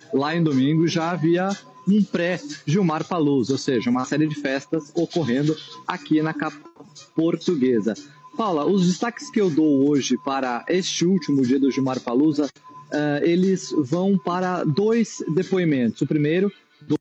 lá em domingo já havia um pré-Gilmar Palusa, ou seja, uma série de festas ocorrendo aqui na capital portuguesa. Paula, os destaques que eu dou hoje para este último dia do Gilmar Palusa, eles vão para dois depoimentos. O primeiro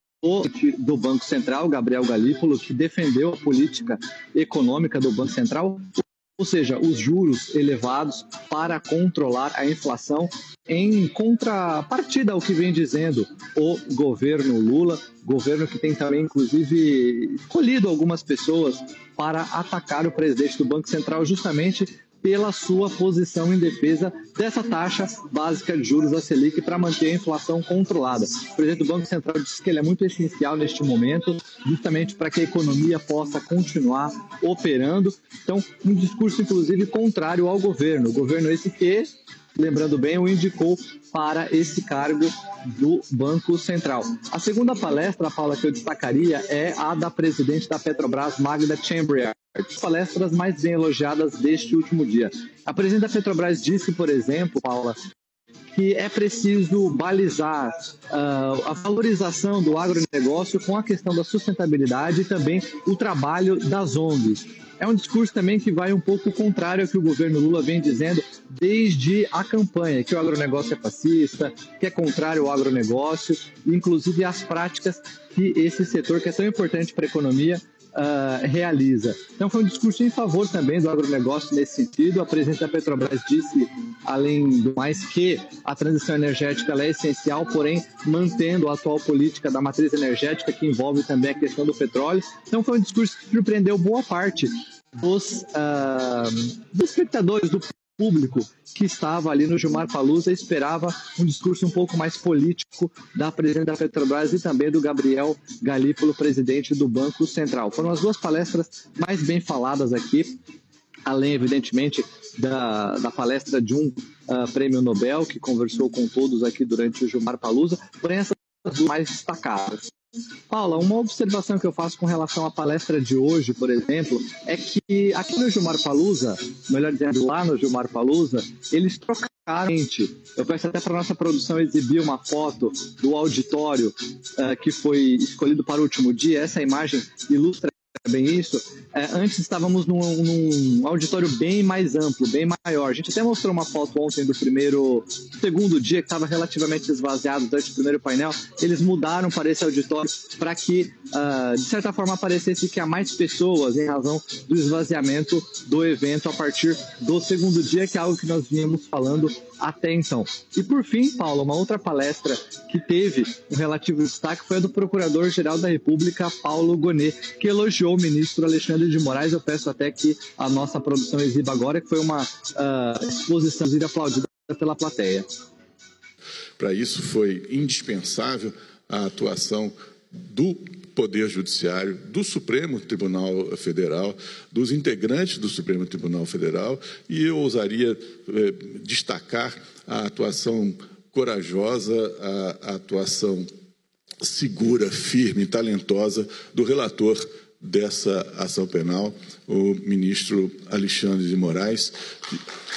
do Banco Central, Gabriel Galípolo, que defendeu a política econômica do Banco Central, ou seja, os juros elevados para controlar a inflação, em contrapartida ao que vem dizendo o governo Lula, governo que tem também, inclusive, escolhido algumas pessoas para atacar o presidente do Banco Central justamente pela sua posição em defesa dessa taxa básica de juros, a Selic, para manter a inflação controlada. O presidente do Banco Central disse que ele é muito essencial neste momento, justamente para que a economia possa continuar operando. Então, um discurso, inclusive, contrário ao governo. O governo esse que, lembrando bem, o indicou para esse cargo do Banco Central. A segunda palestra, Paula, que eu destacaria é a da presidente da Petrobras, Magda Chambriard. As palestras mais bem elogiadas deste último dia. A presidente da Petrobras disse, por exemplo, Paula, que é preciso balizar a valorização do agronegócio com a questão da sustentabilidade e também o trabalho das ONGs. É um discurso também que vai um pouco contrário ao que o governo Lula vem dizendo desde a campanha, que o agronegócio é fascista, que é contrário ao agronegócio, inclusive às práticas que esse setor, que é tão importante para a economia, realiza. Então foi um discurso em favor também do agronegócio nesse sentido. A presidente da Petrobras disse, além do mais, que a transição energética ela é essencial, porém mantendo a atual política da matriz energética, que envolve também a questão do petróleo. Então foi um discurso que surpreendeu boa parte dos espectadores, do público que estava ali no Gilmar Palusa, esperava um discurso um pouco mais político da presidente da Petrobras e também do Gabriel Galípolo, presidente do Banco Central. Foram as duas palestras mais bem faladas aqui, além, evidentemente, da palestra de um prêmio Nobel, que conversou com todos aqui durante o Gilmar Palusa, porém essas duas mais destacadas. Paula, uma observação que eu faço com relação à palestra de hoje, por exemplo, é que aqui no Gilmar Palusa, melhor dizendo, lá no Gilmar Palusa, eles trocaram. Eu peço até para a nossa produção exibir uma foto do auditório que foi escolhido para o último dia. Essa imagem ilustra bem isso. Antes estávamos num auditório bem mais amplo, bem maior. A gente até mostrou uma foto ontem do segundo dia, que estava relativamente esvaziado durante o primeiro painel. Eles mudaram para esse auditório para que, de certa forma, parecesse que há mais pessoas em razão do esvaziamento do evento a partir do segundo dia, que é algo que nós vínhamos falando até então. E por fim, Paulo, uma outra palestra que teve um relativo destaque foi a do Procurador-Geral da República, Paulo Gonet, que elogiou o ministro Alexandre de Moraes. Eu peço até que a nossa produção exiba agora, que foi uma exposição aplaudida pela plateia. Para isso foi indispensável a atuação do Poder Judiciário, do Supremo Tribunal Federal, dos integrantes do Supremo Tribunal Federal, e eu ousaria destacar a atuação corajosa, a atuação segura, firme, talentosa do relator dessa ação penal, o ministro Alexandre de Moraes.